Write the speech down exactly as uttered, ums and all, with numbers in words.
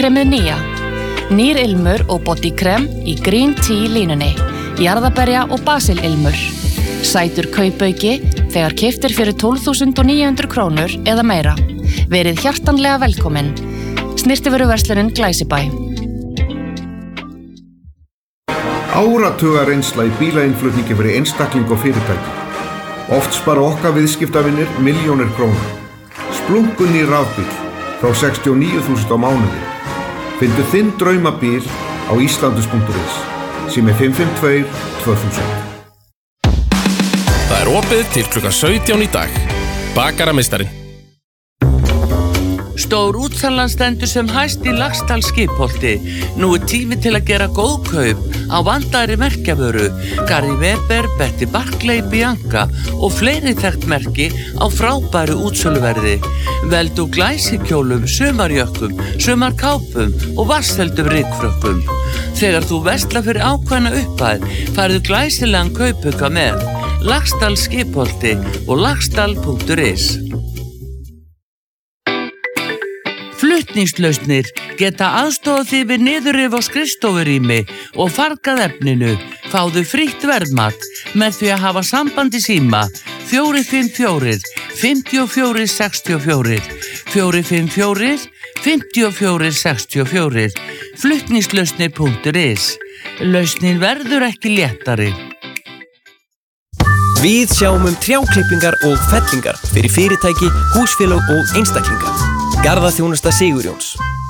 bodykremið nýja. Nýr ilmur og bodykrem í green tea línunni, jarðaberja og basililmur. Sætur kaupauki þegar keyptir fyrir tólf þúsund níu hundruð krónur eða meira. Verið hjartanlega velkomin. Snyrtivöruverslunin Glæsibæ. Áratuga reynsla í bílainnflutningi fyrir einstakling og fyrirtæki. Oft spara okkar viðskiptavinir milljónir króna. Splungun í rafbíl frá sextíu og níu þúsund á mánuði. Fyndu þinn draumabíl á íslandus punktur is sem er fimm fimm tvö tvö þúsund. Það er opið til klukkan sautján í dag. Bakarameistarinn. Stór útsalan stendur sem hæst í Laxdal skipholti. Nú er tími til að gera góð kaup á vandaðri merkjavöru. Gary Weber, Betty Barclay, Bianca og fleiri þekkt merki á frábæru útsöluverði. Veldu glæsikjólum, sumarjökkum, sumarkápum og vatnsfeldum rykfrökkum. Þegar þú verslar fyrir ákveðna upphæð, færðu glæsilegan kaupauka með. Laxdal skipholti og laxdal punktur is. Flutningslausnir geta aðstofað þig við niðurrif á skrifstofurými og fargað efninu. Fáðu frítt verðmat með því að hafa samband í síma fjögur fimm fjögur, fimm fjögur sex fjögur, fjögur fimm fjögur, fimm fjögur sex fjögur, flutningslausnir punktur is. Lausnin verður ekki léttari. Við sjáum um trjáklippingar og fellingar fyrir fyrirtæki, húsfélög og einstaklinga. Garðaþjónusta Sigurjóns.